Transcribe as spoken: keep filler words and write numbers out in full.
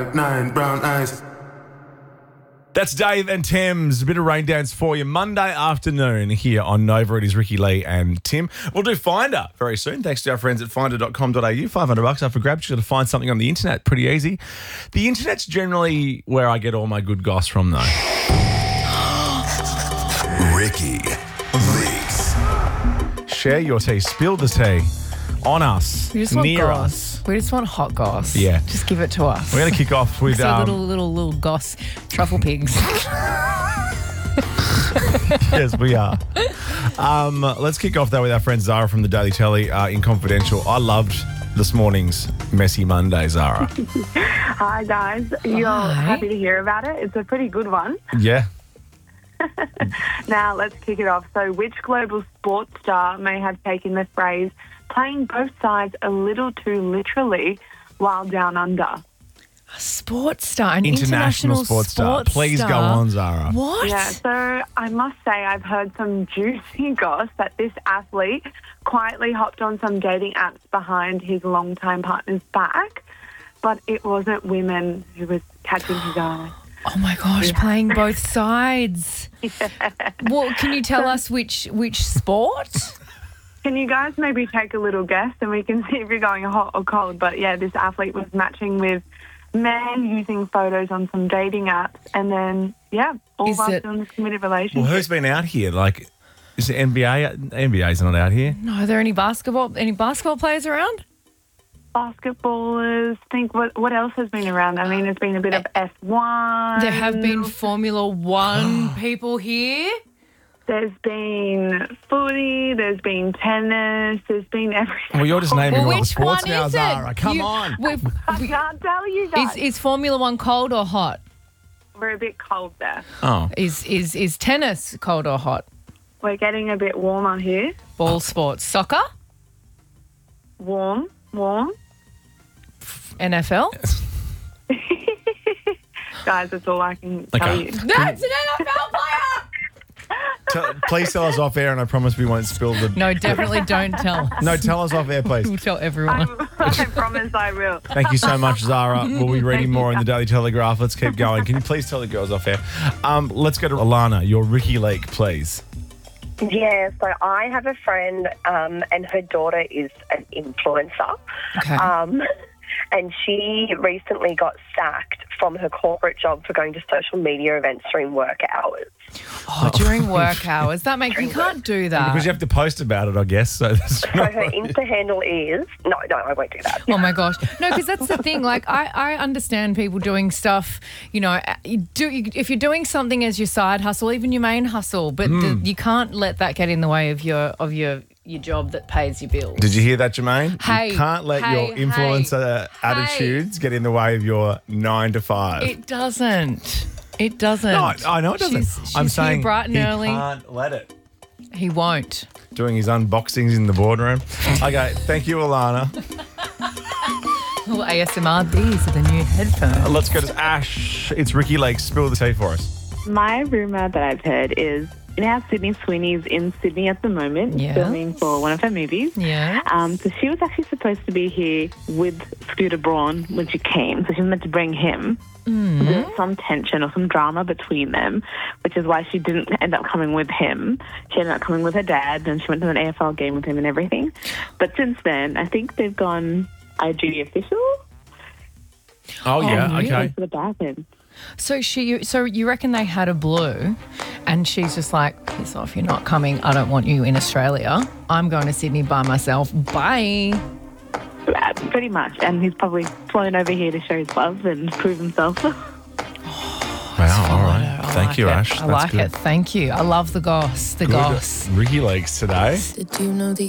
Nine brown eyes. That's Dave and Tim's. A bit of rain dance for you Monday afternoon here on Nova. It is Ricky Lee and Tim. We'll do Finder very soon. Thanks to our friends at finder dot com dot a u. five hundred bucks up for grabs. You've got to find something on the internet. Pretty easy. The internet's generally where I get all my good goss from, though. Ricky Leaks. Share your tea. Spill the tea. On us. We just want near goss. us. We just want hot goss. Yeah. Just give it to us. We're going to kick off with... So um, little, little, little goss truffle pigs. Yes, we are. Um, let's kick off, though, with our friend Zara from the Daily Telly uh, in Confidential. I loved this morning's Messy Monday, Zara. Hi, guys. You're Hi. happy to hear about it? It's a pretty good one. Yeah. Now, let's kick it off. So, which global sports star may have taken the phrase playing both sides a little too literally while down under? A sports star, an International, international, sports star. sports Please star. go on, Zara. What? Yeah, so I must say I've heard some juicy goss that this athlete quietly hopped on some dating apps behind his longtime partner's back, but it wasn't women who was catching his eye. Oh my gosh, playing both sides. Well, can you tell us which which sport? Can you guys maybe take a little guess and we can see if you're going hot or cold? But yeah, this athlete was matching with men using photos on some dating apps, and then, yeah, all Is while it- still in a committed relationship. Well, who's been out here? Like, is the N B A? N B A's not out here. No, are there any basketball any basketball players around? Basketballers, think what what else has been around? I mean, there's been a bit of F one. There have been Formula One people here. There's been footy, there's been tennis, there's been everything. Well, you're just naming Well, all the which sports one now, is Zara. it? Come You- on. we've- I can't tell you guys. Is, is Formula One cold or hot? We're a bit cold there. Oh. Is is is tennis cold or hot? We're getting a bit warmer here. Ball sports, soccer, Warm, warm. N F L. Guys, that's all I can tell Okay. you. That's an N F L player. Tell, please tell us off air, and I promise we won't spill the... No, definitely don't tell us. No, tell us off air, please. We'll tell everyone. I promise I will. Thank you so much, Zara. We'll be reading more in the Daily Telegraph. Let's keep going. Can you please tell the girls off air? Um, let's go to Alana, your Ricky Lake, please. Yeah, so I have a friend um, and her daughter is an influencer. Okay. Um, and she recently got sacked from her corporate job for going to social media events during work hours. Oh, during work hours. That makes you can't do that. Because you have to post about it, I guess. So that's So her Insta handle is... No, no, I won't do that. Oh my gosh. No, because that's the thing. Like, I, I understand people doing stuff, you know, you do, you, if you're doing something as your side hustle, even your main hustle, but the, you can't let that get in the way of your of your, your job that pays your bills. Did you hear that, Jermaine? Hey, you can't let hey, your influencer hey, attitudes get in the way of your nine to five. It doesn't. It doesn't. no, I know it doesn't. She's, she's I'm here saying bright and he early. can't let it. He won't. Doing his unboxings in the boardroom. Okay, thank you, Alana. Oh, A S M R, these are the new headphones. Let's go to Ash. It's Ricky Lake. Spill the tea for us. My rumour that I've heard is, you know how Sydney Sweeney's in Sydney at the moment, Yes. filming for one of her movies? Yeah. Um, so she was actually supposed to be here with Scooter Braun when she came, so she was meant to bring him. Mm. There was some tension or some drama between them, which is why she didn't end up coming with him. She ended up coming with her dad, and she went to an A F L game with him and everything. But since then, I think they've gone I G official. Oh, yeah, really? okay. For the bathroom. So she, so you reckon they had a blue, and she's just like, piss off, you're not coming. I don't want you in Australia. I'm going to Sydney by myself. Bye. Uh, pretty much. And he's probably flown over here to show his love and prove himself. Wow, all right. I Thank like you, it. Ash. I That's like good. it. Thank you. I love the goss. The Good. goss. Ricky Lakes today. Did you know the